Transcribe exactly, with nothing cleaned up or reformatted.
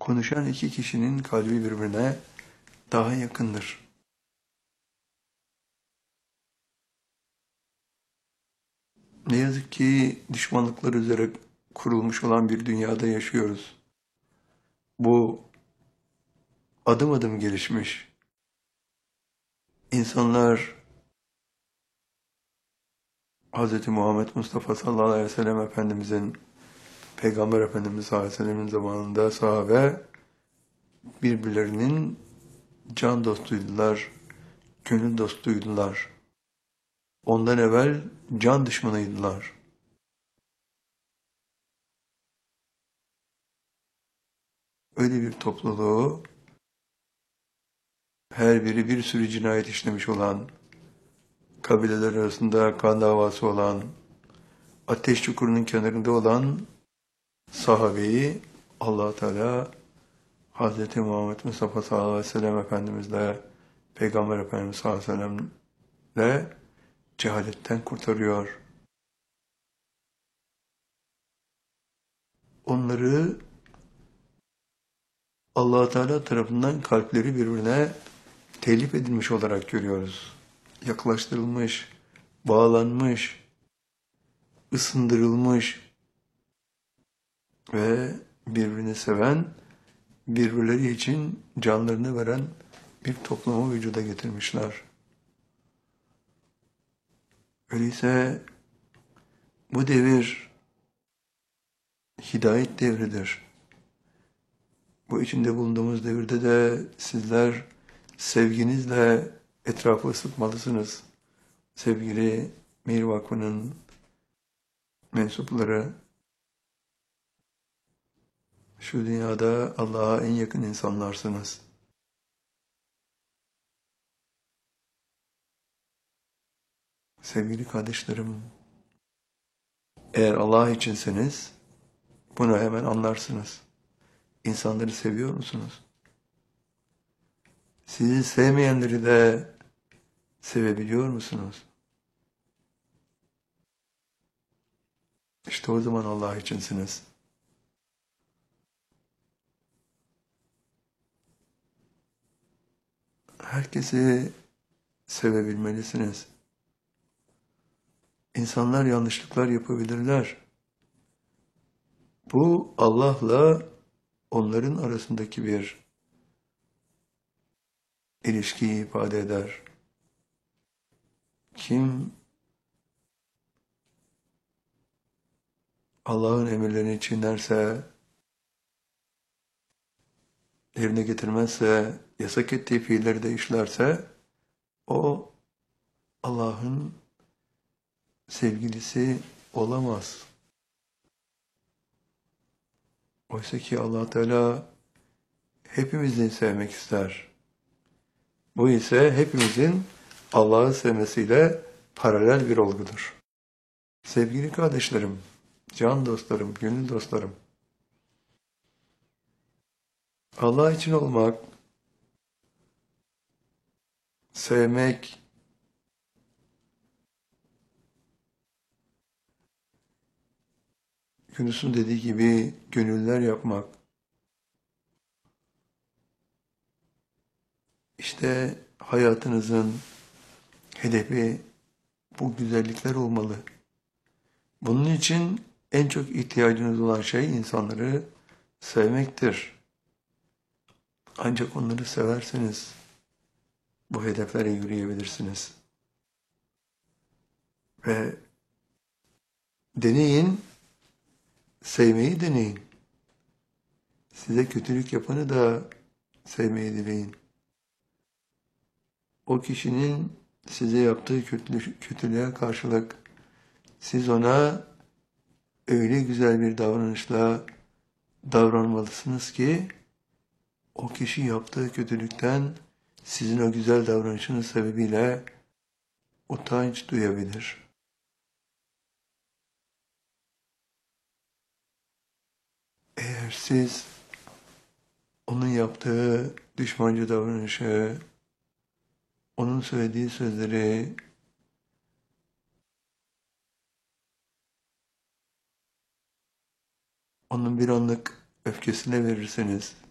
Konuşan iki kişinin kalbi birbirine daha yakındır. Ne yazık ki düşmanlıklar üzere kurulmuş olan bir dünyada yaşıyoruz. Bu adım adım gelişmiş. İnsanlar Hz. Muhammed Mustafa sallallahu aleyhi ve sellem Efendimizin, Peygamber Efendimiz sallallahu aleyhi ve sellemin zamanında sahabe birbirlerinin can dostuydular, gönül dostuydular. Ondan evvel can düşmanıydılar. Öyle bir topluluğu, her biri bir sürü cinayet işlemiş olan, kabileler arasında kan davası olan, ateş çukurunun kenarında olan sahabeyi Allah Teala Hz. Muhammed Mustafa sallallahu aleyhi ve sellem Efendimizle, Peygamber Efendimiz sallallahu aleyhi ve sellemle cehaletten kurtarıyor. Onları Allah Teala tarafından kalpleri birbirine telif edilmiş olarak görüyoruz. Yaklaştırılmış, bağlanmış, ısındırılmış ve birbirini seven, birbirleri için canlarını veren bir toplumu vücuda getirmişler. Öyleyse bu devir hidayet devridir. Bu içinde bulunduğumuz devirde de sizler sevginizle etrafı ısıtmalısınız. Sevgili Meyir Vakfı'nın mensupları, şu dünyada Allah'a en yakın insanlarsınız. Sevgili kardeşlerim, eğer Allah içinseniz bunu hemen anlarsınız. İnsanları seviyor musunuz? Sizi sevmeyenleri de sevebiliyor musunuz? İşte o zaman Allah içinsiniz. Herkesi sevebilmelisiniz. İnsanlar yanlışlıklar yapabilirler. Bu Allah'la onların arasındaki bir ilişkiyi ifade eder. Kim Allah'ın emirlerini çiğnerse, yerine getirmezse, yasak ettiği fiilleri de işlerse, o Allah'ın sevgilisi olamaz. Oysa ki Allah Teala hepimizi sevmek ister. Bu ise hepimizin Allah'ı sevmesiyle paralel bir olgudur. Sevgili kardeşlerim, can dostlarım, gönül dostlarım, Allah için olmak, sevmek, Yunus'un dediği gibi gönüller yapmak, işte hayatınızın hedefi bu güzellikler olmalı. Bunun için en çok ihtiyacınız olan şey insanları sevmektir. Ancak onları severseniz bu hedeflere yürüyebilirsiniz. Ve deneyin, sevmeyi deneyin. Size kötülük yapanı da sevmeyi dileyin. O kişinin size yaptığı kötülük, kötülüğe karşılık siz ona öyle güzel bir davranışla davranmalısınız ki o kişi yaptığı kötülükten sizin o güzel davranışınız sebebiyle utanç duyabilir. Eğer siz onun yaptığı düşmanca davranışı, onun söylediği sözleri onun bir anlık öfkesine verirseniz,